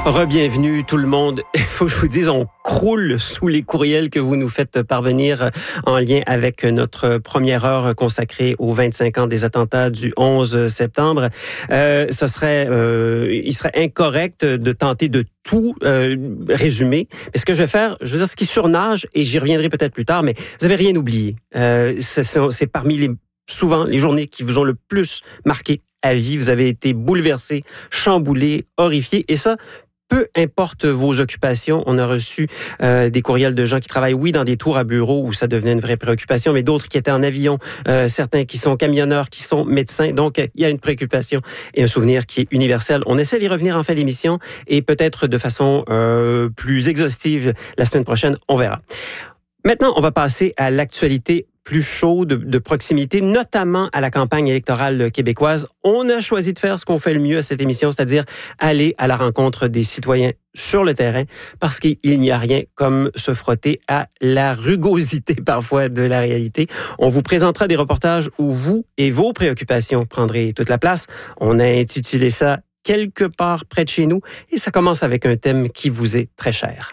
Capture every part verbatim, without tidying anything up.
Re-bienvenue tout le monde. Il faut que je vous dise, on croule sous les courriels que vous nous faites parvenir en lien avec notre première heure consacrée aux vingt-cinq ans des attentats du onze septembre. Euh, ce serait, euh, il serait incorrect de tenter de tout euh, résumer. Mais ce que je vais faire, je veux dire ce qui surnage, et j'y reviendrai peut-être plus tard, mais vous avez rien oublié. Euh, c'est, c'est parmi les souvent les journées qui vous ont le plus marqué à vie. Vous avez été bouleversé, chamboulé, horrifié, et ça, peu importe vos occupations. On a reçu euh, des courriels de gens qui travaillent, oui, dans des tours à bureaux où ça devenait une vraie préoccupation, mais d'autres qui étaient en avion, euh, certains qui sont camionneurs, qui sont médecins. Donc, il y a une préoccupation et un souvenir qui est universel. On essaie d'y revenir en fin d'émission et peut-être de façon euh, plus exhaustive la semaine prochaine. On verra. Maintenant, on va passer à l'actualité plus chaude, de proximité, notamment à la campagne électorale québécoise. On a choisi de faire ce qu'on fait le mieux à cette émission, c'est-à-dire aller à la rencontre des citoyens sur le terrain, parce qu'il n'y a rien comme se frotter à la rugosité parfois de la réalité. On vous présentera des reportages où vous et vos préoccupations prendrez toute la place. On a intitulé ça « Quelque part près de chez nous » et ça commence avec un thème qui vous est très cher.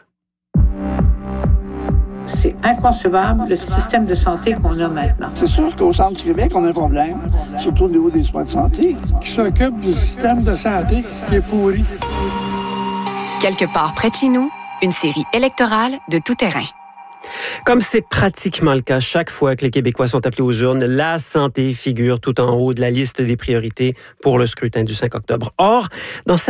C'est inconcevable, le système de santé qu'on a maintenant. C'est sûr qu'au centre du Québec, on a un problème, surtout au niveau des soins de santé. Qui s'occupe du système de santé qui est pourri. Quelque part près de chez nous, une série électorale de tout terrain. Comme c'est pratiquement le cas chaque fois que les Québécois sont appelés aux urnes, la santé figure tout en haut de la liste des priorités pour le scrutin du cinq octobre. Or, dans